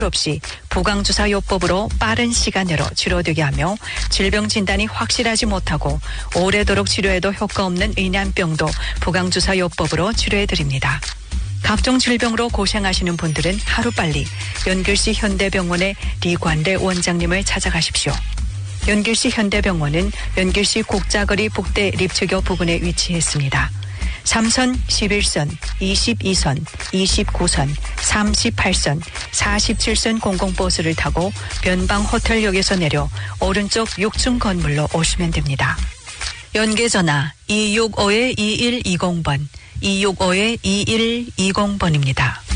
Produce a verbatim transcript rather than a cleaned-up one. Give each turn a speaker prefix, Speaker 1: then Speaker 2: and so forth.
Speaker 1: 없이 부강주사요법으로 빠른 시간 내로 치료되게 하며 질병 진단이 확실하지 못하고 오래도록 치료해도 효과 없는 의난병도 부강주사요법으로 치료해드립니다. 각종 질병으로 고생하시는 분들은 하루빨리 연길시 현대병원의 리관래 원장님을 찾아가십시오. 연길시 현대병원은 연길시 국자거리 북대 립츠교 부근에 위치했습니다. 삼선, 십일선, 이십이선, 이십구선, 삼십팔선, 사십칠선 공공버스를 타고 변방호텔역에서 내려 오른쪽 육 층 건물로 오시면 됩니다. 연계전화 이육오 이일이공번, 이육오 이일이공번입니다.